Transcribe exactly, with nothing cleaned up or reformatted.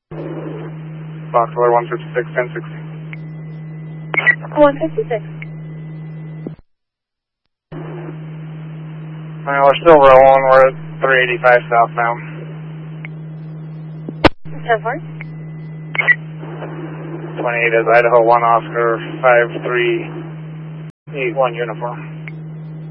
Fox Alert one fifty-six, ten sixty. one fifty-six. Well, we're still rolling. We're at three eighty-five southbound. ten four. twenty-eight is Idaho one Oscar five three eight one uniform.